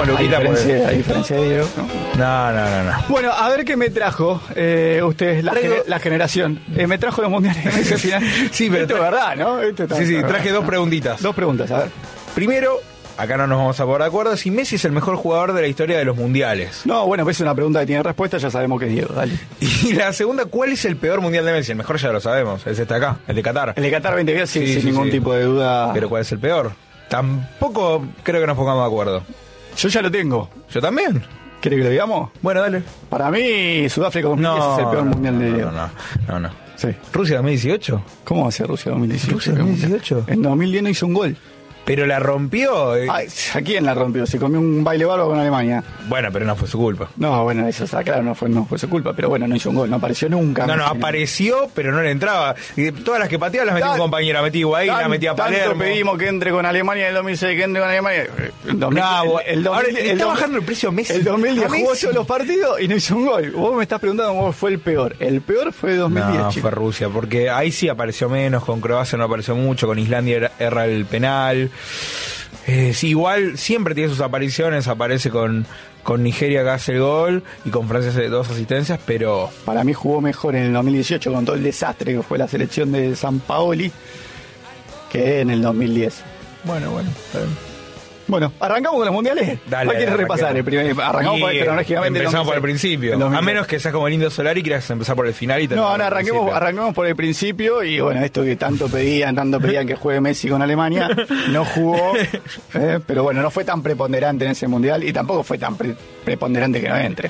ponemos Luquita. A diferencia de Diego, ¿no? No. Bueno, a ver qué me trajo ustedes, la generación. Me trajo los mundiales en ese final. Sí, pero esto es verdad, ¿no? Sí, traje dos preguntitas. Dos preguntas, a ver. Primero, acá no nos vamos a poner de acuerdo, si Messi es el mejor jugador de la historia de los mundiales. No, bueno, pues es una pregunta que tiene respuesta, ya sabemos que es Diego, dale. Y la segunda, ¿cuál es el peor mundial de Messi? El mejor ya lo sabemos, es este acá, el de Qatar. El de Qatar 2010, sin ningún tipo de duda. Pero ¿cuál es el peor? Tampoco creo que nos pongamos de acuerdo. Yo ya lo tengo. ¿Yo también? ¿Querés que lo digamos? Bueno, dale. Para mí, Sudáfrica 2010 es el peor mundial de Diego. No. Sí. ¿Rusia 2018? ¿Cómo va a ser Rusia 2018? ¿Rusia 2018? En 2010 no hizo un gol. Pero la rompió. Ay, ¿a quién la rompió? Se comió un baile bárbaro con Alemania. Bueno, pero no fue su culpa. No, bueno, eso está claro, no fue su culpa. Pero bueno, no hizo un gol, no apareció nunca. No, apareció, pero no le entraba. Y todas las que pateaba las metía un compañero. Metí Higuaín, la metía Palermo. Tanto pedimos que entre con Alemania en el 2006, que entre con Alemania. Ahora está bajando el precio Messi. El 2010 jugó todos los partidos y no hizo un gol. Vos me estás preguntando cómo fue el peor. El peor fue 2010, No, chico. fue Rusia, porque ahí sí apareció menos, con Croacia no apareció mucho, con Islandia erra el penal. Sí, igual siempre tiene sus apariciones, aparece con Nigeria que hace el gol y con Francia hace 2 asistencias, pero... Para mí jugó mejor en el 2018 con todo el desastre que fue la selección de Sampaoli que en el 2010. Bueno, está bien. Bueno, ¿arrancamos con los mundiales? Dale, ¿Cuál quieres repasar? Arrancamos cronológicamente. Empezamos por el principio. A menos que seas como el Indio Solar y quieras empezar por el final y no, arranquemos por el principio. Y bueno, esto que tanto pedían que juegue Messi con Alemania, no jugó. Pero bueno, no fue tan preponderante en ese mundial y tampoco fue tan preponderante que no entre.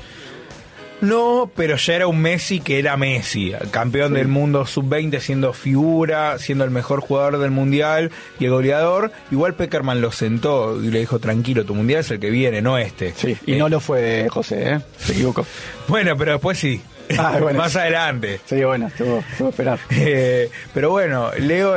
No, pero ya era un Messi que era Messi, campeón del mundo sub-20, siendo figura, siendo el mejor jugador del mundial y el goleador. Igual Peckerman lo sentó y le dijo, tranquilo, tu mundial es el que viene, no este. Sí, y no lo fue José, se equivocó. Bueno, pero después sí. Bueno. Más adelante. Sí, bueno, estuvo a esperar. Pero bueno, Leo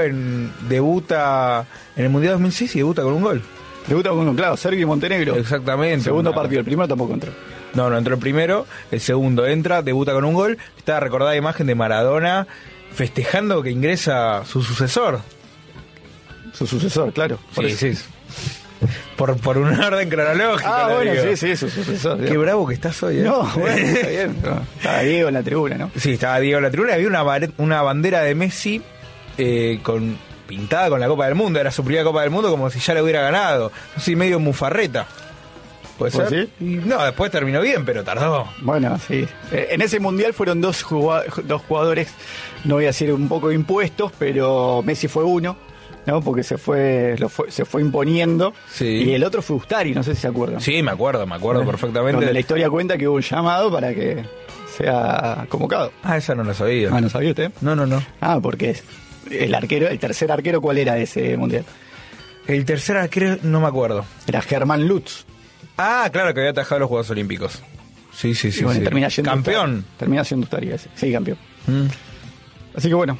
debuta en el Mundial 2006 y debuta con un gol. Debuta con un, claro, Serbia y Montenegro. Exactamente. Segundo partido, el primero tampoco entró. No entró el primero, el segundo entra, debuta con un gol. Está recordada la imagen de Maradona festejando que ingresa su sucesor. Su sucesor, claro. Sí. Por un orden cronológico. Bueno, sí, su sucesor. Qué bravo que estás hoy, ¿eh? No, bueno, está bien. Estaba Diego en la tribuna, ¿no? Sí, estaba Diego en la tribuna. Había una bandera de Messi pintada con la Copa del Mundo. Era su primera Copa del Mundo, como si ya la hubiera ganado. No sé, medio mufarreta. ¿Puede ser? ¿Sí? No, después terminó bien, pero tardó. Bueno, sí. En ese mundial fueron dos jugadores, no voy a decir un poco impuestos, pero Messi fue uno, ¿no? Porque se fue imponiendo. Sí. Y el otro fue Ustari, no sé si se acuerdan. Sí, me acuerdo perfectamente. Donde la historia cuenta que hubo un llamado para que sea convocado. Esa no la sabía. ¿No sabía usted? No. Porque el tercer arquero, ¿cuál era de ese mundial? El tercer arquero no me acuerdo. Era Germán Lutz. Claro, que había atajado los Juegos Olímpicos. Sí. Y bueno, termina siendo campeón. Termina siendo Ustari ese. Sí, campeón. Así que bueno,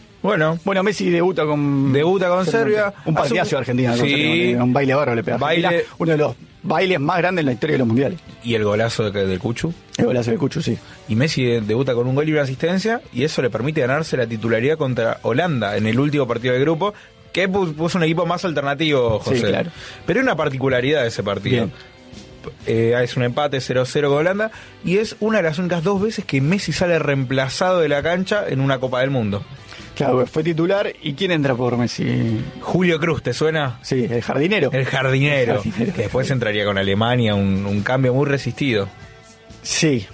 Messi debuta con Serbia. Un partidazo de Argentina. Sí. Un baile bárbaro le pega. Uno de los bailes más grandes en la historia de los mundiales. Y el golazo del Cuchu. El golazo del Cuchu, sí. Y Messi debuta con un gol y una asistencia, y eso le permite ganarse la titularidad contra Holanda en el último partido del grupo, que puso un equipo más alternativo, José. Sí, claro. Pero hay una particularidad de ese partido. Es un empate 0-0 con Holanda, y es una de las únicas 2 veces que Messi sale reemplazado de la cancha en una Copa del Mundo. Claro, fue titular. ¿Y quién entra por Messi? Julio Cruz, ¿te suena? Sí, el jardinero. El jardinero. Que después entraría con Alemania, un cambio muy resistido. Sí.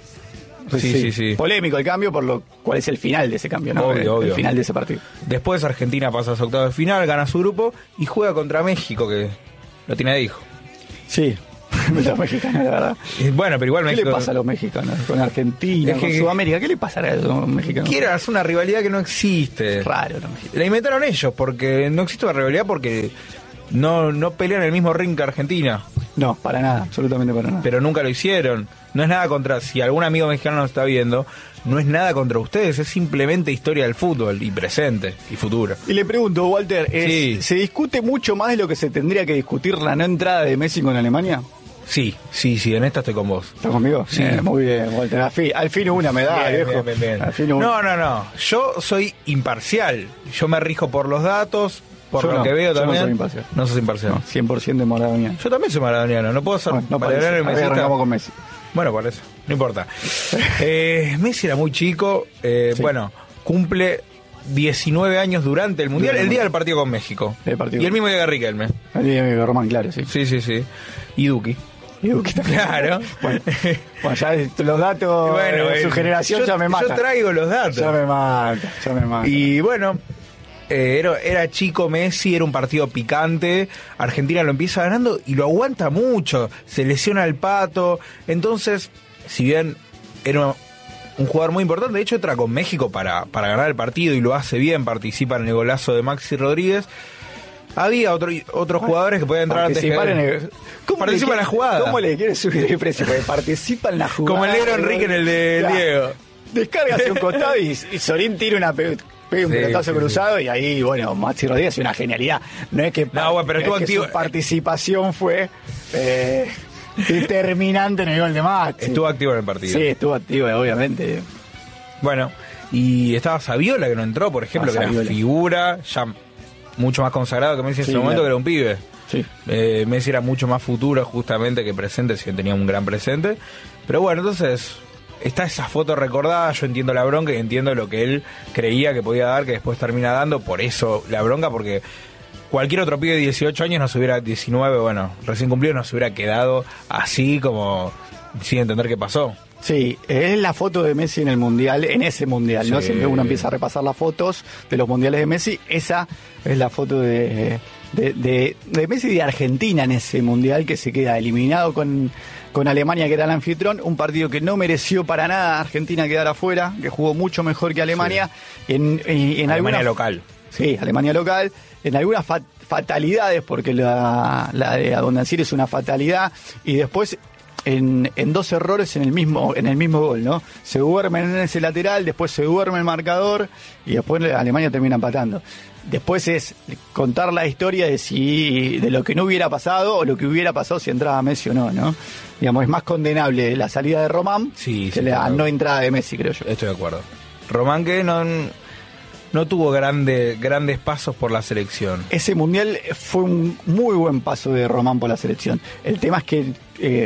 Polémico el cambio, por lo cual es el final de ese cambio, ¿no? Obvio. El final de ese partido. Después Argentina pasa a los octavos de final, gana su grupo y juega contra México, que lo tiene de hijo. Sí. Los mexicanos, la verdad. Bueno, pero igual México... ¿Qué le pasa a los mexicanos? Con Argentina, con Sudamérica, ¿qué le pasará a los mexicanos? Es una rivalidad que no existe. Es raro los mexicanos. La inventaron ellos, porque no existe una rivalidad porque no pelean en el mismo ring que Argentina. No, para nada, absolutamente para nada. Pero nunca lo hicieron. No es nada contra... Si algún amigo mexicano nos está viendo, no es nada contra ustedes, es simplemente historia del fútbol, y presente, y futuro. Y le pregunto, Walter, Sí. ¿se discute mucho más de lo que se tendría que discutir la no entrada de Messi con Alemania? Sí, en esta estoy con vos. ¿Estás conmigo? Sí. Muy bien, Walter. Al fin una medalla, viejo. Bien. Al fin una. No. Yo soy imparcial. Yo me rijo por los datos. Por Yo lo no, que veo yo también. no soy imparcial. No sos imparcial. No, 100% maradoniano. Yo también soy maradoniano, no puedo ser Bueno, no parece. maradoniano y Ahí mesista. arrancamos con Messi. Bueno, por eso, no importa. Messi era muy chico, Sí. bueno, cumple 19 años durante el Mundial, el día del partido con México. El partido. Y el mismo día que Riquelme. El día de Román, claro, sí. Sí, sí, sí. Y Duki. Claro. Bueno, ya los datos de su generación ya me matan. Yo traigo los datos. Ya me mata. Y bueno, era chico Messi, era un partido picante. Argentina lo empieza ganando y lo aguanta mucho. Se lesiona el Pato. Entonces, si bien era un jugador muy importante, de hecho entra con México para ganar el partido y lo hace bien, participa en el golazo de Maxi Rodríguez. Había otros jugadores que podían entrar antes que él. Participa en la jugada. ¿Cómo le quiere subir el precio? Porque participa en la jugada. Como el negro Enrique en el de Claro. Diego. Descarga hacia un costado y Sorín tira pega un pelotazo cruzado y ahí, bueno, Maxi Rodríguez es una genialidad. No es que, No, bueno, pero estuvo activo. Su participación fue determinante en el gol de Maxi. Estuvo activo en el partido. Sí, estuvo activo, obviamente. Bueno, y estaba Saviola que no entró, por ejemplo, que era Saviola. figura, ya mucho más consagrado que Messi en Sí, ese momento, claro. que era un pibe. Sí. Messi era mucho más futuro justamente que presente, si bien tenía un gran presente. Pero bueno, entonces está esa foto recordada, yo entiendo la bronca y entiendo lo que él creía que podía dar, que después termina dando, por eso la bronca, porque cualquier otro pibe de 18 años nos hubiera, 19, bueno, recién cumplido, nos hubiera quedado así como sin entender qué pasó. Sí, es la foto de Messi en el Mundial, en ese Mundial, ¿no? Sí. Siempre uno empieza a repasar las fotos de los Mundiales de Messi, esa es la foto de Messi y de Argentina en ese Mundial, que se queda eliminado con Alemania, que era el anfitrión, un partido que no mereció para nada a Argentina quedar afuera, que jugó mucho mejor que Alemania. Sí. En Alemania algunas, local. Sí, Alemania local, en algunas fatalidades, porque la de Abondancier es una fatalidad, y después en dos errores en el mismo gol, ¿no? Se duermen en ese lateral, después se duerme el marcador y después Alemania termina empatando. Después es contar la historia de lo que no hubiera pasado o lo que hubiera pasado si entraba Messi o no, ¿no? Digamos, es más condenable la salida de Román que la claro. no entrada de Messi, creo yo. Estoy de acuerdo. Román que no tuvo grandes pasos por la selección. Ese mundial fue un muy buen paso de Román por la selección. El tema es que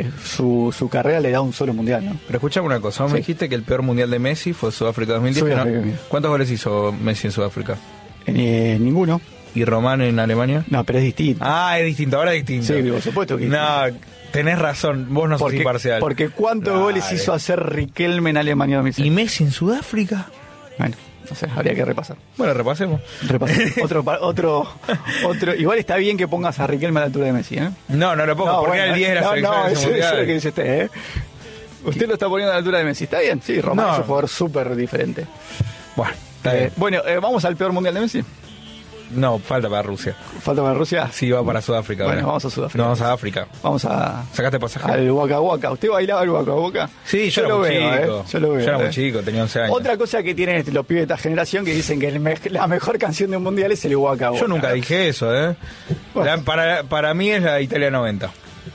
su carrera le da un solo mundial, ¿no? Pero escuchame una cosa, vos me dijiste que el peor mundial de Messi fue Sudáfrica 2010. Sudáfrica, ¿no? mira. ¿Cuántos goles hizo Messi en Sudáfrica? Ninguno. ¿Y Román en Alemania? No, pero es distinto. Ah, es distinto, ahora es distinto. Sí, por supuesto que es No, tenés razón, vos no sos imparcial. Porque ¿cuántos Dale. goles hizo hacer Riquelme en Alemania 2006? ¿Y Messi en Sudáfrica? Bueno, no sé, habría que repasar. Bueno, repasemos. otro. Igual está bien que pongas a Riquelme a la altura de Messi, ¿eh? No lo pongo, porque era el 10 de la selección de ese eso mundial. es lo que dice usted, ¿eh? Usted lo está poniendo a la altura de Messi. Está bien, sí, Román No. es un jugador súper diferente. Bueno, está bien. Bueno, vamos al peor mundial de Messi. No, falta para Rusia. ¿Falta para Rusia? Sí, va para Sudáfrica. Bueno, ahora. vamos a Sudáfrica. No, vamos a África. Vamos a ¿Sacaste pasaje? al Waka Waka. ¿Usted bailaba el Waka Waka? Sí, yo era lo muy veo, chico. Yo lo veo. Yo era muy chico, tenía 11 años. Otra cosa que tienen los pibes de esta generación que dicen que la mejor canción de un mundial es el Waka Waka. Yo nunca dije eso, ¿eh? Bueno. Para mí es la Italia 90.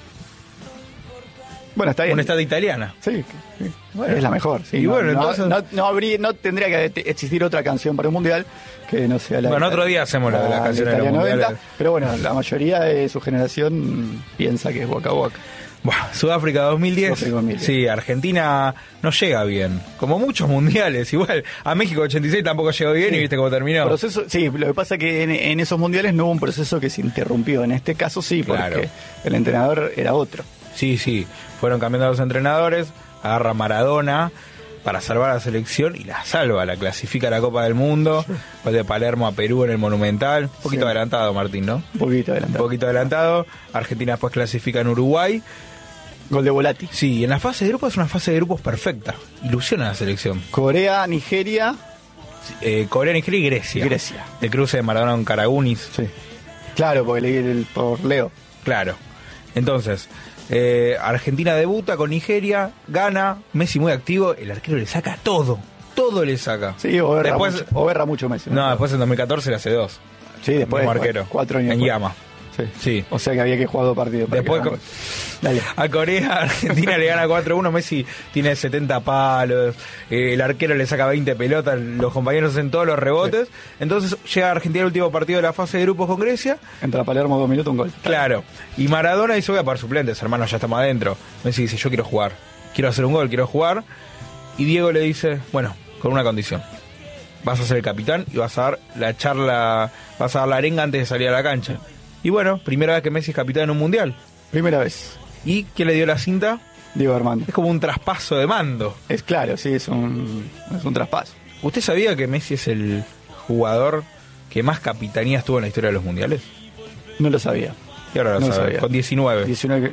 Bueno, está bien. Una estadio italiana. Sí, sí. Bueno, es la mejor. Sí. Y bueno, entonces- no tendría que existir otra canción para un mundial que no sea la. Bueno, otro día hacemos la canciones de los Italia 90, mundiales. pero bueno, la mayoría de su generación piensa que es Waka Waka. Buah, Sudáfrica 2010. Sudáfrica 2010. Sí, Argentina no llega bien. Como muchos mundiales. Igual a México 86 tampoco llegó bien Sí. y viste cómo terminó. Proceso, sí, lo que pasa es que en esos mundiales no hubo un proceso que se interrumpió. En este caso sí, porque Claro. el entrenador era otro. Sí. Fueron cambiando los entrenadores. Agarra Maradona para salvar a la selección y la salva. La clasifica a la Copa del Mundo. Gol de Palermo a Perú en el Monumental. Un poquito Sí. adelantado, Martín, ¿no? Un poquito Un adelantado. poquito adelantado. Argentina después clasifica en Uruguay. Gol de Volati. Sí, y en la fase de grupos es una fase de grupos perfecta. Ilusiona a la selección. Corea, Nigeria. Corea, Nigeria y Grecia. Grecia. El cruce de Maradona con Caragunis. Sí. Claro, porque leí por Leo. Claro. Entonces, Argentina debuta con Nigeria, gana, Messi muy activo, el arquero le saca todo le saca. Sí, o después, berra mucho Messi. no, después en 2014 le hace 2. Sí, después como arquero. 4 años en después. Llama. Sí. O sea que había que jugar 2 partidos. Después Dale. a Corea, Argentina le gana 4-1, Messi tiene 70 palos, el arquero le saca 20 pelotas, los compañeros hacen todos los rebotes, entonces llega Argentina al último partido de la fase de grupos con Grecia. Entra Palermo 2 minutos, un gol. Claro, y Maradona dice: voy a par suplentes, hermano, ya estamos adentro. Messi dice: yo quiero jugar, quiero hacer un gol, quiero jugar. Y Diego le dice: bueno, con una condición. Vas a ser el capitán y vas a dar la charla, vas a dar la arenga antes de salir a la cancha. Y bueno, primera vez que Messi es capitán en un mundial. Primera vez. ¿Y quién le dio la cinta? Diego Armando. Es como un traspaso de mando. Es claro, sí, es un traspaso. ¿Usted sabía que Messi es el jugador que más capitanías tuvo en la historia de los mundiales? No lo sabía. Y ahora lo No lo sabe, sabía. con 19.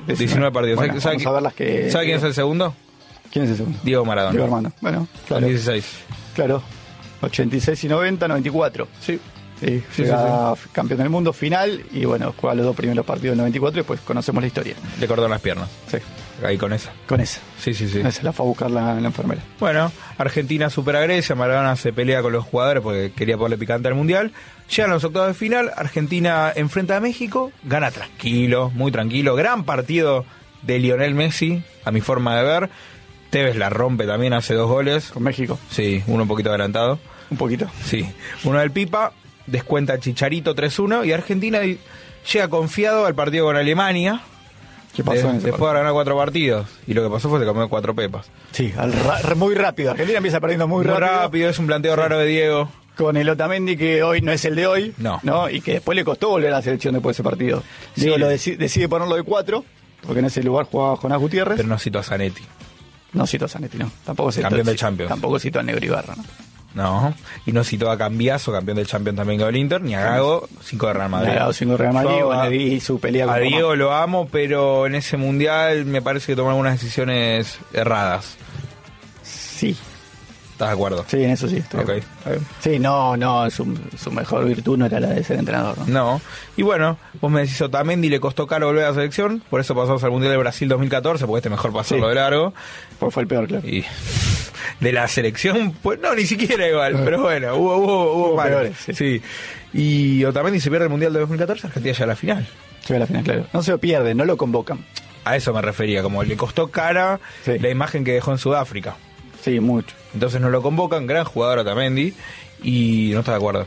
19 partidos. Bueno, ¿Sabe vamos a ver las que... ¿Sabe quién es el segundo? ¿Quién es el segundo? Diego Maradona. Diego Armando. Bueno, claro. Con 16. Claro. 86 y 90, 94. Sí. Sí, Sí, llega campeón del mundo, final, y bueno, juega los 2 primeros partidos del 94 y pues conocemos la historia. Le cortaron las piernas. Sí, Ahí con esa. con esa. Sí. Esa la fue a buscar la enfermera. Bueno, Argentina supera a Grecia, Maradona se pelea con los jugadores porque quería ponerle picante al Mundial. Llegan los octavos de final, Argentina enfrenta a México, gana tranquilo, muy tranquilo. Gran partido de Lionel Messi, a mi forma de ver. Tevez la rompe también, hace 2 goles. Con México, Sí, uno un poquito adelantado. un poquito. Sí, uno del Pipa, descuenta Chicharito 3-1 y Argentina llega confiado al partido con Alemania. ¿Qué pasó en ese Después de partido? ganar 4 partidos. Y lo que pasó fue que comió 4 pepas. Sí, muy rápido. Argentina empieza perdiendo muy rápido. Es un planteo raro de Diego. Con el Otamendi, que hoy no es el de hoy. No. Y que después le costó volver a la selección después de ese partido. Sí. Diego decide ponerlo de 4, porque en ese lugar jugaba Jonás Gutiérrez. Pero no cito a Zanetti. No citó a Zanetti, no. Tampoco citó, Campeón del Champions. Tampoco citó a Negro Ibarra, ¿no? No. Y no citó a Cambiaso, campeón del Champions también con el Inter, ni a Gago, 5 de Real Madrid. Gago, 5 de Real Madrid, Yo bueno, y su pelea con a Roma. Diego lo amo, pero en ese mundial me parece que tomó algunas decisiones erradas. Sí, ¿Estás de acuerdo? sí, en eso sí. Estoy de Ok, acuerdo. está bien. Sí, no, su mejor virtud no era la de ser entrenador, ¿no? No. Y bueno, vos me decís Otamendi le costó caro volver a la selección, por eso pasamos al Mundial de Brasil 2014, porque este mejor pasarlo Sí. de largo. Porque fue el peor, claro. Y de la selección, pues no, ni siquiera igual, pero bueno, hubo malos. peores, sí. Sí. Y Otamendi se pierde el Mundial de 2014, Argentina llega a la final. Llegó a la final, claro. No se lo pierde, no lo convocan. A eso me refería, como le costó cara Sí. la imagen que dejó en Sudáfrica. Sí, mucho. Entonces no lo convocan, gran jugador Otamendi, y no está de acuerdo.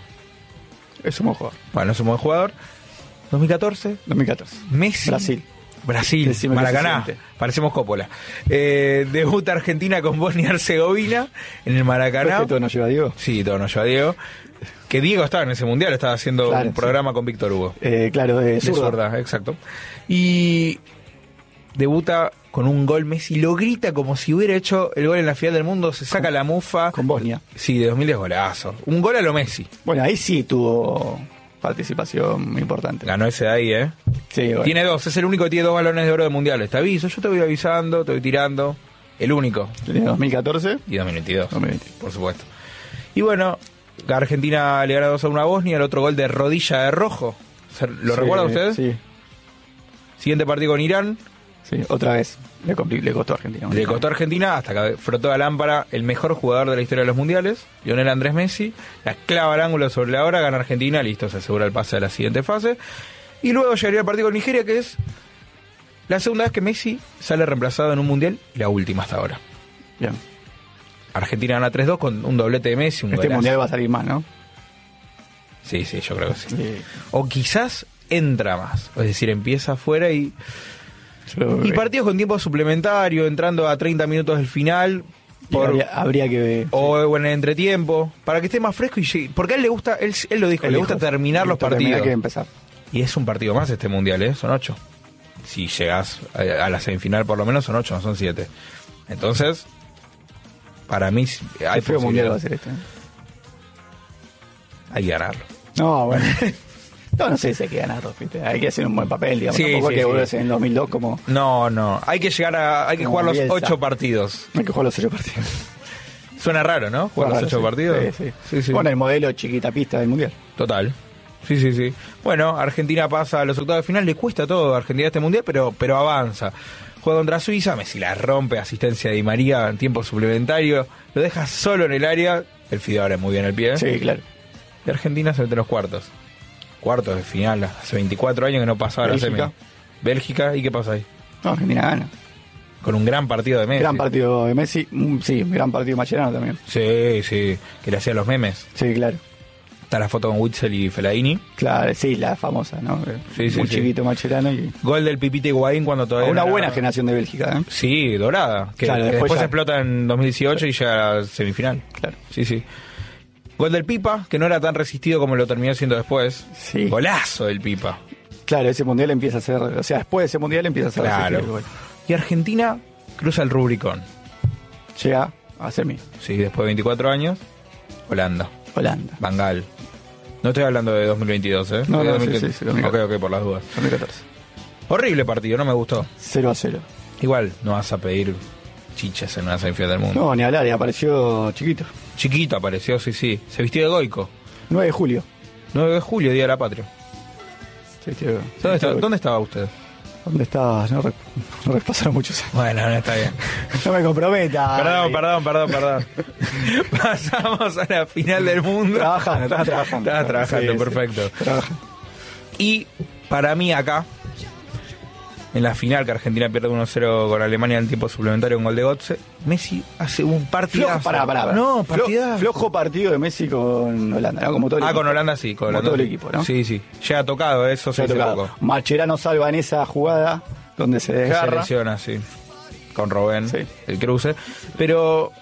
Es un buen jugador. Bueno, es un buen jugador. 2014, 2014. Messi. Brasil, Decime qué Maracaná, se siente. parecemos Coppola. Debuta Argentina con Bosnia y Herzegovina en el Maracaná. ¿Ves que todo nos lleva a Diego? Sí, todo nos lleva a Diego. Que Diego estaba en ese mundial, estaba haciendo Claro, un sí. programa con Víctor Hugo. Claro, de De zurda. zurda, exacto. Y debuta con un gol Messi, lo grita como si hubiera hecho el gol en la final del mundo, se saca la mufa. Con Bosnia. Sí, de 2010 golazo. Un gol a lo Messi. Bueno, ahí sí tuvo participación importante. Ganó ese de ahí, ¿eh? Sí, bueno. Tiene 2, es el único que tiene 2 balones de oro de mundiales. Te aviso, yo te voy avisando, te voy tirando. El único. Tiene 2014. Y 2022, 2020. por supuesto. Y bueno, Argentina le gana 2-1 a Bosnia, el otro gol de rodilla de Rojo. ¿Lo Sí, recuerda usted? Sí, Siguiente partido con Irán. sí, otra vez. Le costó a Argentina. Le costó a Argentina hasta que frotó la lámpara el mejor jugador de la historia de los mundiales, Lionel Andrés Messi. La clava al ángulo sobre la hora, gana Argentina, listo, se asegura el pase a la siguiente fase. Y luego llegaría el partido con Nigeria, que es la segunda vez que Messi sale reemplazado en un mundial y la última hasta ahora. Bien. Argentina gana 3-2 con un doblete de Messi, un Este golazo. mundial va a salir más, ¿no? Sí, yo creo que sí. Sí. O quizás entra más, es decir, empieza afuera y Yo- partidos con tiempo suplementario, entrando a 30 minutos del final. y habría que ver. O en el entretiempo, para que esté más fresco y llegue, porque a él le gusta, él lo dijo, le gusta terminar los partidos. Que empezar. Y es un partido más este mundial, ¿eh? Son 8. Si llegas a la semifinal por lo menos son 8, no son 7. Entonces, para mí hay Qué feo mundial va a posibilidad. ser este. Hay que ganarlo. No, bueno. No sé si hay que ganarlo, ¿viste? Hay que hacer un buen papel, digamos. Sí, Tampoco sí, hay que sí. volverse en el 2002 como... No, hay que llegar hay que Como jugar los Bielsa. 8 partidos. Hay que jugar los 8 partidos. Suena raro, ¿no? Jugar los 8 Sí, partidos. Sí. Bueno, el modelo chiquita pista del mundial. Total. Sí. Bueno, Argentina pasa a los octavos de final, le cuesta todo a Argentina este mundial, pero avanza. Juega contra Suiza, Messi la rompe, asistencia de Di María en tiempo suplementario, lo deja solo en el área, el Fideo abre muy bien el pie, Sí, claro. y Argentina se mete en los cuartos. cuartos de final, hace 24 años que no pasaba la semi. Bélgica, ¿y qué pasa ahí? No, Argentina gana. Con un gran partido de Messi. Gran partido de Messi, sí, gran partido de Mascherano también. Sí, que le hacía los memes. Sí, claro. Está la foto con Witzel y Fellaini. Claro, sí, la famosa, ¿no? Sí, muy chiquito Mascherano. Gol del Pipita Higuaín cuando todavía... Una buena generación de Bélgica, ¿eh? Sí, dorada. Que, claro, que después ya... explota en 2018 y llega a la semifinal. Claro. Sí. Gol del Pipa, que no era tan resistido como lo terminó siendo después. Sí. Golazo del Pipa. Claro, ese mundial empieza a ser... O sea, después de ese mundial empieza a ser... Claro. Y Argentina cruza el Rubicón. Llega a semi. Sí, después de 24 años, Holanda. Van Gaal. No estoy hablando de 2022, ¿eh? No, 2014. Sí, 2014. Ok, por las dudas. 2014. Horrible partido, no me gustó. 0-0. Igual, no vas a pedir chichas en una semifinal del mundo. No, ni hablar, y apareció chiquito. Chiquito apareció, sí. Se vistió de Goico. 9 de julio. 9 de julio, Día de la Patria. Se vistió, ¿Dónde estaba usted? ¿Dónde estabas? No pasaron muchos años. Bueno, no está bien. No me comprometa. Perdón. Pasamos a la final del mundo. Estabas trabajando. Sí, perfecto. Trabaja. Y para mí acá, en la final que Argentina pierde 1-0 con Alemania en tiempo suplementario, un gol de Götze, Messi hace un partidazo. Pará. No, partidazo. Flojo partido de Messi con Holanda, ¿no? Como todo el equipo. Con Holanda sí. Como todo el equipo, ¿no? Sí. Llega tocado, eso se dice poco. Mascherano salva en esa jugada donde se desgarra. Se lesiona, sí. Con Robben, sí. El cruce. Pero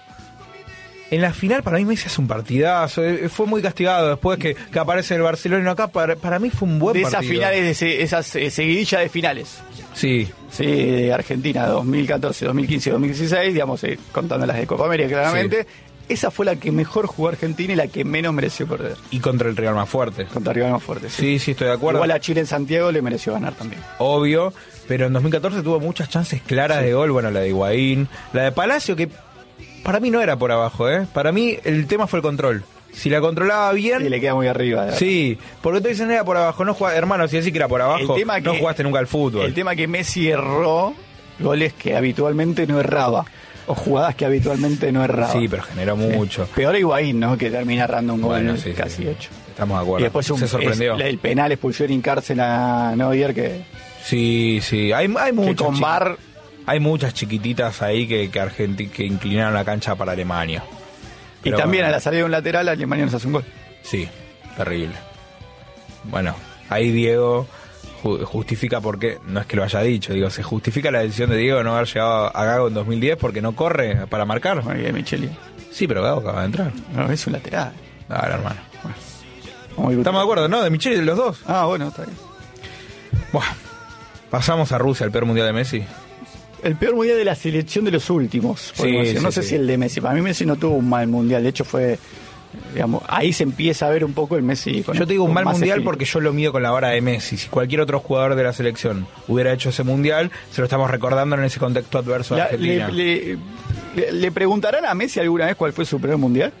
en la final para mí Messi hace un partidazo. Fue muy castigado después que aparece el Barcelona acá. Para mí fue un buen partido. De esas finales, de esas seguidillas de finales. Sí, de Argentina 2014, 2015, 2016, digamos, contando las de Copa América claramente. Sí. Esa fue la que mejor jugó Argentina y la que menos mereció perder. Y contra el rival más fuerte. Contra el rival más fuerte, sí. Sí, estoy de acuerdo. Igual a Chile en Santiago le mereció ganar también. Obvio, pero en 2014 tuvo muchas chances claras de gol. Bueno, la de Higuaín, la de Palacio, que para mí no era por abajo, ¿eh? Para mí el tema fue el control. Si la controlaba bien... Y le queda muy arriba. Sí, porque tú dices no era por abajo. No jugaba, hermano, si decís que era por abajo, no jugaste nunca al fútbol. El tema que Messi erró goles que habitualmente no erraba. O jugadas que habitualmente no erraba. Sí, pero generó mucho. Peor Higuaín, ¿no? Que termina errando un gol casi hecho. Estamos de acuerdo. Y después se sorprendió. El penal, expulsión y cárcel a Neuer que... Sí. Hay muchas. Que con VAR... Hay muchas chiquititas ahí que inclinaron la cancha para Alemania. Pero y también a la salida de un lateral Alemania nos hace un gol. Sí, terrible. Bueno, ahí Diego justifica por qué, no es que lo haya dicho, digo, se justifica la decisión de Diego de no haber llegado a Gago en 2010 porque no corre para marcar. Bueno, y de Micheli. Sí, pero Gago acaba de entrar. No, es un lateral. Dale, hermano. Bueno. Estamos de acuerdo, ¿no? De Micheli de los dos. Bueno, está bien. Bueno, pasamos a Rusia, el peor mundial de Messi. El peor mundial de la selección de los últimos. No sé si el de Messi. Para mí Messi no tuvo un mal mundial. De hecho fue, digamos, ahí se empieza a ver un poco el Messi. Yo te digo un mal mundial espíritu. Porque yo lo mido con la vara de Messi. Si cualquier otro jugador de la selección hubiera hecho ese mundial, se lo estamos recordando en ese contexto adverso de Argentina. ¿Le preguntarán a Messi alguna vez cuál fue su primer mundial?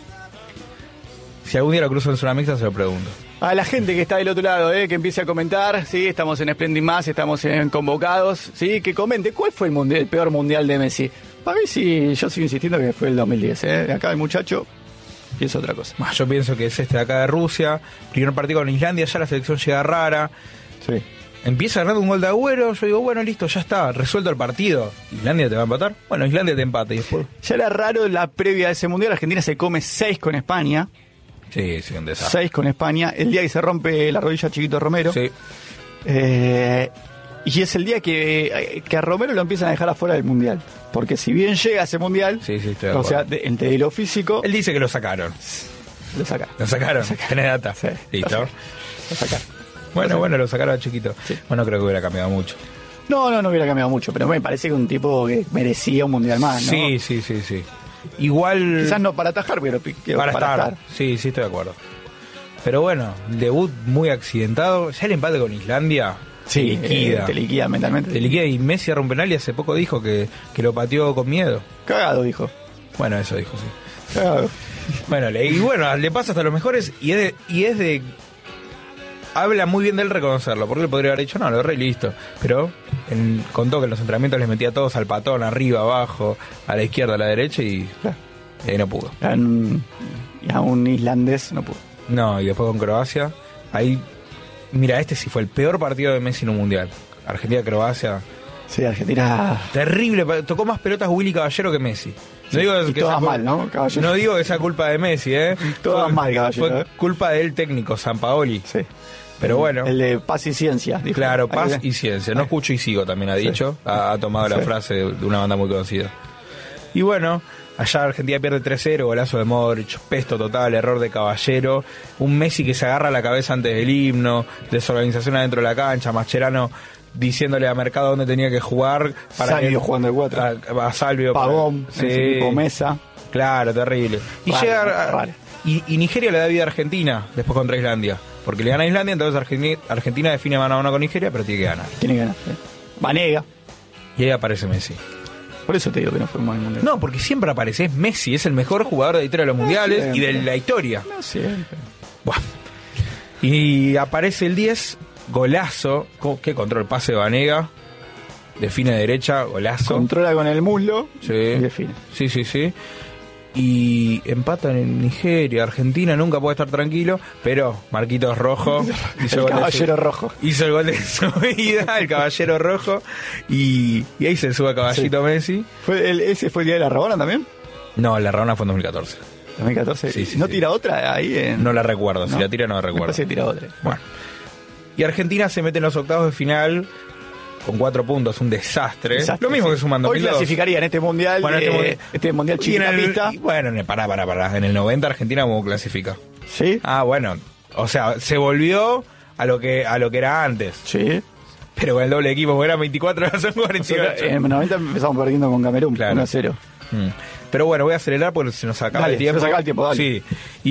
Si algún día lo cruzo en zona mixta, se lo pregunto. A la gente que está del otro lado, que empiece a comentar, sí, estamos en Splendid Más, estamos en Convocados, sí, que comente cuál fue el peor mundial de Messi. Para mí sí, yo sigo insistiendo que fue el 2010, acá el muchacho piensa otra cosa. Yo pienso que es de acá de Rusia, primer partido con Islandia, ya la selección llega rara. Sí. Empieza ganando un gol de Agüero, yo digo, bueno, listo, ya está, resuelto el partido. ¿Islandia te va a empatar? Bueno, Islandia te empata y después... Ya era raro la previa de ese mundial, Argentina se come 6 con España. Sí, un desastre. 6 con España, el día que se rompe la rodilla Chiquito Romero. Sí. Y es el día que a Romero lo empiezan a dejar afuera del mundial. Porque si bien llega a ese mundial, sí, estoy de acuerdo. O sea, entre lo físico... Él dice que lo sacaron. Lo sacaron. Tenés data. Sí, listo. Lo sacaron. Bueno, lo sacaron a Chiquito. Sí. Bueno, creo que hubiera cambiado mucho. No hubiera cambiado mucho, pero me parece que un tipo que merecía un mundial más, ¿no? Sí. Igual... Quizás no para atajar, pero para estar. Sí, estoy de acuerdo. Pero bueno, debut muy accidentado. Ya el empate con Islandia te liquida mentalmente. Te liquida, y Messi erró un penal y hace poco dijo que lo pateó con miedo. Cagado, dijo. Bueno, eso dijo, sí. Cagado. Bueno, le pasa hasta los mejores y es de... Habla muy bien de él reconocerlo, porque él podría haber dicho, no, lo erré y listo. Pero contó que en los entrenamientos les metía a todos al patón, arriba, abajo, a la izquierda, a la derecha y ahí no pudo. Y a un islandés no pudo. No, y después con Croacia, ahí Mira, este sí fue el peor partido de Messi en un mundial. Argentina-Croacia. Sí, Argentina... Terrible, tocó más pelotas Willy Caballero que Messi. No digo y que todas mal, ¿no, Caballero? No digo que sea culpa de Messi, Todas mal, Caballero. Fue culpa del técnico, Sampaoli. Sí. Pero bueno. El de paz y ciencia. Dijo. Claro, paz y ciencia. No escucho y sigo, también ha dicho. Ha tomado la frase de una banda muy conocida. Y bueno, allá Argentina pierde 3-0, golazo de Modric, pesto total, error de Caballero. Un Messi que se agarra la cabeza antes del himno, desorganización adentro de la cancha, Mascherano diciéndole a Mercado dónde tenía que jugar. Salvio jugando de 4. A Salvio. Pagón, sí. Mesa. Claro, terrible. Y raro. Y Nigeria le da vida a Argentina después contra Islandia. Porque le gana a Islandia, entonces Argentina define mano a mano con Nigeria, pero tiene que ganar. Tiene que ganar. Vanega. Y ahí aparece Messi. Por eso te digo que no fue un buen mundial. No, porque siempre aparece, es Messi, es el mejor jugador de la historia de los mundiales siempre. y de la historia. No siempre. Buah. Y aparece el 10, golazo. Qué control, pase de Vanega. Define de derecha, golazo. Controla con el muslo sí. Y define. Sí. Y empatan en Nigeria. Argentina nunca puede estar tranquilo, pero Marquitos Rojo hizo el caballero rojo. Hizo el gol de su vida, el caballero rojo. Y ahí se sube a caballito Messi. ¿Ese fue el día de la Rabona también? No, la Rabona fue en 2014. 2014. Sí, ¿No tira otra ahí? No la recuerdo, ¿no? Si la tira no la recuerdo. Me parece que tira otra. Bueno. Y Argentina se mete en los octavos de final con 4 puntos, un desastre. Lo mismo que sumando. Hoy clasificaría en este mundial, bueno, este mundial chiquitapista. Bueno, pará. En el 90 Argentina cómo clasifica. ¿Sí? Ah, bueno. O sea, se volvió a lo que era antes. Sí. Pero con el doble equipo, porque eran 24, ahora son 48. En el 90 empezamos perdiendo con Camerún, claro. 1-0. Pero bueno, voy a acelerar porque se nos acaba el tiempo. Se nos acaba el tiempo, dale. Sí.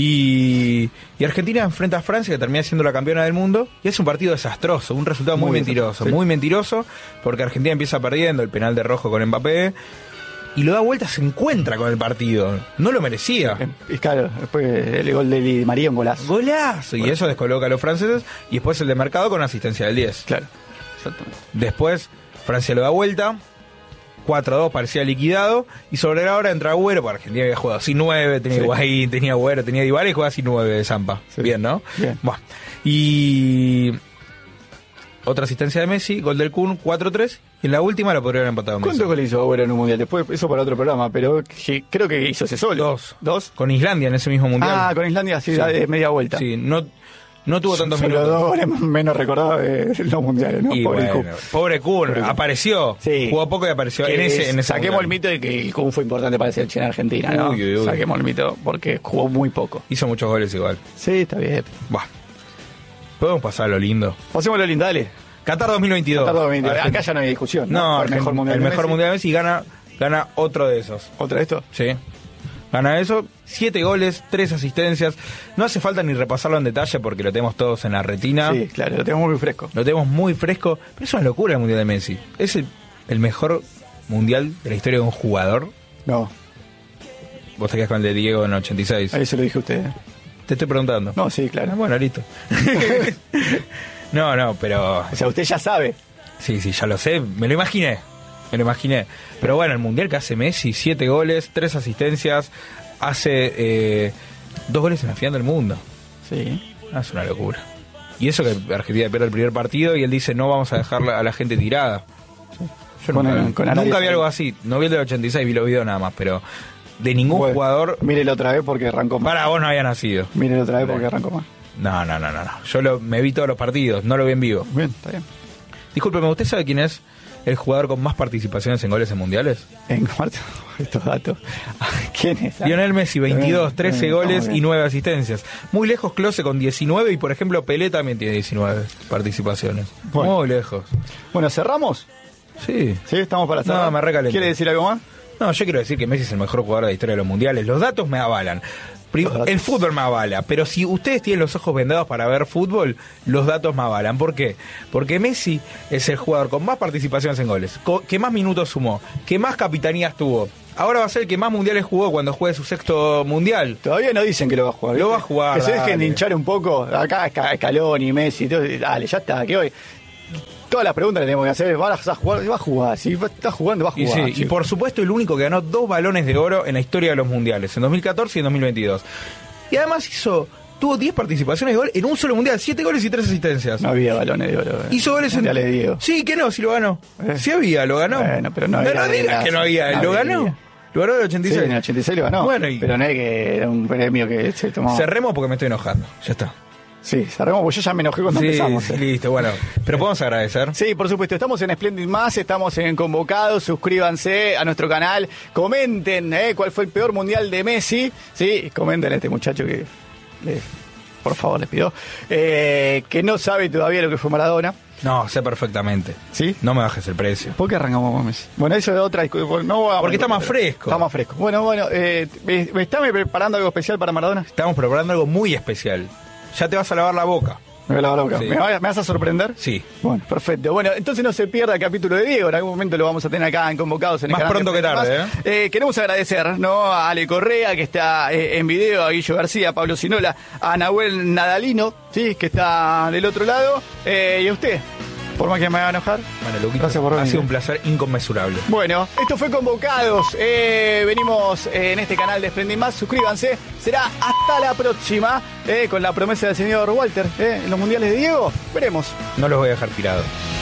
Y Argentina enfrenta a Francia, que termina siendo la campeona del mundo, y es un partido desastroso, un resultado muy mentiroso, sí. Muy mentiroso, porque Argentina empieza perdiendo el penal de Rojo con Mbappé, y lo da vuelta, se encuentra con el partido. No lo merecía. Y claro, después el gol de Di María, un golazo. Golazo. Y eso descoloca a los franceses, y después el de Mercado con asistencia del 10. Claro, exactamente. Después Francia lo da vuelta, 4-2, parecía liquidado, y sobre la hora entra Agüero, porque Argentina había jugado así 9, tenía Higuaín, tenía Agüero, tenía Dybala y jugaba así 9 de Zampa. Sí. Bien, ¿no? Bien. Bueno, y otra asistencia de Messi, gol del Kun, 4-3, y en la última lo podrían haber empatado. ¿Cuántos goles hizo Agüero en un mundial? Después, eso para otro programa, pero creo que hizo ese solo. 2. Con Islandia en ese mismo mundial. Ah, con Islandia sí. De media vuelta. Sí, no tuvo tantos minutos. Los 2 goles menos recordados de los mundiales, ¿no? Y pobre bueno, Kun. Pobre Kun, apareció. Sí. Jugó poco y apareció en ese saquemos mundial. El mito de que el Kun fue importante para la selección argentina, ¿no? Uy. Saquemos el mito porque jugó muy poco. Hizo muchos goles igual. Sí, está bien. Buah. Podemos pasar a lo lindo. Pasemos a lo lindo, dale. Qatar 2022. Acá ya no hay discusión, ¿no? El mejor mundial de Messi gana otro de esos. ¿Otro de estos? Sí. Gana eso, 7 goles, 3 asistencias. No hace falta ni repasarlo en detalle porque lo tenemos todos en la retina. Sí, claro, lo tenemos muy fresco. Lo tenemos muy fresco, pero es una locura el mundial de Messi. ¿Es el mejor mundial de la historia de un jugador? No. Vos te quedás con el de Diego en el 86. Ahí se lo dije a usted. Te estoy preguntando. No, sí, claro. Bueno, listo. No, pero... O sea, usted ya sabe. Sí, ya lo sé, me lo imaginé. Pero bueno, el mundial que hace Messi, 7 goles, 3 asistencias, hace 2 goles en la final del mundo. Sí. Es una locura. Y eso que Argentina pierde el primer partido y él dice, no vamos a dejar a la gente tirada. Sí. Yo nunca vi algo así. No vi el del 86, vi los videos nada más, pero de ningún jugador... Mírelo otra vez porque arrancó más. Para vos no había nacido. Mírelo otra vez porque arrancó más. No. Yo me vi todos los partidos, no lo vi en vivo. Bien, está bien. Discúlpeme, ¿usted sabe quién es el jugador con más participaciones en goles en mundiales? En cuarto, estos datos. ¿Quién es? Lionel Messi, 22, 13 goles y 9 asistencias. Muy lejos Klose con 19 y, por ejemplo, Pelé también tiene 19 participaciones. Bueno. Muy lejos. Bueno, ¿cerramos? Sí. ¿Sí? ¿Estamos para cerrar? No, me recalento. ¿Quiere decir algo más? No, yo quiero decir que Messi es el mejor jugador de la historia de los mundiales. Los datos me avalan. El fútbol me avala, pero si ustedes tienen los ojos vendados para ver fútbol, los datos me avalan. ¿Por qué? Porque Messi es el jugador con más participaciones en goles, que más minutos sumó, que más capitanías tuvo. Ahora va a ser el que más mundiales jugó cuando juegue su 6º mundial. Todavía no dicen que lo va a jugar. ¿Viste? Lo va a jugar. Que se dejen de hinchar un poco. Acá Scaloni, Messi, todo, dale, ya está, que hoy... Todas las preguntas que tenemos que hacer, ¿vas a jugar? Va a jugar. Si está jugando, va a jugar. Y por supuesto el único que ganó 2 balones de oro en la historia de los mundiales, en 2014 y en 2022. Y además hizo tuvo 10 participaciones de gol en un solo mundial, 7 goles y 3 asistencias. No había balones de oro. Hizo goles en... Mundiales, Diego. Sí, que no, si lo ganó. Sí había, lo ganó. Bueno, pero no había. No digas que no había, lo ganó. Lo ganó en el 86. Sí, en el 86 lo ganó. Bueno, pero no es que era un premio que se tomó. Cerremos porque me estoy enojando. Ya está. Sí, cerremos porque yo ya me enojé cuando empezamos. Listo, bueno. Pero podemos agradecer. Sí, por supuesto. Estamos en Splendid Más, estamos en Convocados. Suscríbanse a nuestro canal. Comenten cuál fue el peor mundial de Messi. Sí, comenten a este muchacho que, por favor, les pido. Que no sabe todavía lo que fue Maradona. No, sé perfectamente. ¿Sí? No me bajes el precio. ¿Por qué arrancamos con Messi? Bueno, eso es otra discusión. Porque está más fresco. Está más fresco. Bueno, ¿me está preparando algo especial para Maradona? Estamos preparando algo muy especial. Ya te vas a lavar la boca. Me voy a lavar la boca. Sí. ¿Me vas a sorprender? Sí. Bueno, perfecto. Bueno, entonces no se pierda el capítulo de Diego. En algún momento lo vamos a tener acá en Convocados en el Más canal pronto que tarde, Queremos agradecer, ¿no? A Ale Correa, que está en video, a Guillo García, a Pablo Sinola, a Nahuel Nadalino, ¿sí? Que está del otro lado, y a usted. Por más que me haga enojar. Bueno, Luquito, gracias por venir. ha sido un placer inconmensurable. Bueno, esto fue Convocados. Venimos en este canal de Splendid Más. Suscríbanse. Será hasta la próxima. Con la promesa del señor Walter. En los mundiales de Diego. Veremos. No los voy a dejar tirados.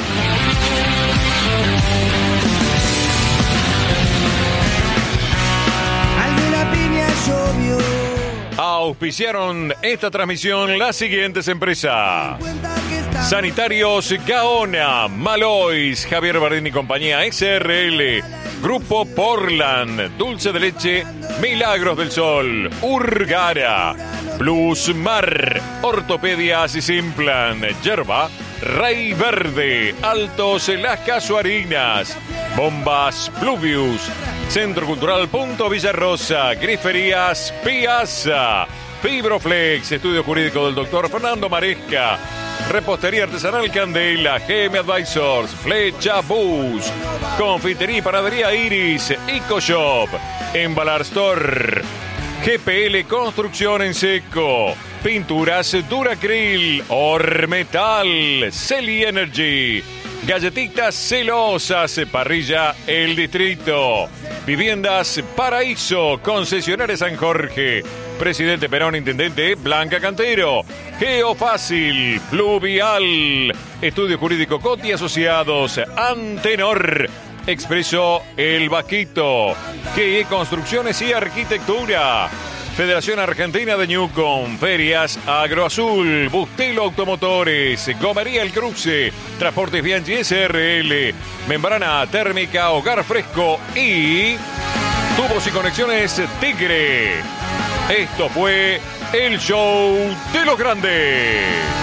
Alguna piña llovió. Auspiciaron esta transmisión las siguientes empresas: Sanitarios Gaona, Malois, Javier Bardini y compañía, SRL, Grupo Portland, Dulce de Leche, Milagros del Sol, Urgara, Plus Mar, Ortopedias y Simplan, Yerba, Rey Verde, Altos Las Casuarinas, Bombas Pluvius, Centro Cultural Punto Villarrosa, Griferías Piazza, Fibroflex, Estudio Jurídico del Dr. Fernando Maresca, Repostería Artesanal Candela, GM Advisors, Flecha Bus, Confitería y Panadería Iris, EcoShop, Embalar Store, GPL Construcción en Seco, Pinturas Duracril, Ormetal, Celi Energy, Galletitas Celosas, Parrilla El Distrito, Viviendas Paraíso, Concesionaria San Jorge, Presidente Perón, Intendente Blanca Cantero, Geofácil, Fluvial, Estudio Jurídico Coti Asociados, Antenor, Expreso El Vaquito, GE Construcciones y Arquitectura, Federación Argentina de Newcom, Ferias Agroazul, Bustelo Automotores, Gomería El Cruce, Transportes Bianchi SRL, Membrana Térmica Hogar Fresco y Tubos y Conexiones Tigre. Esto fue el show de los grandes.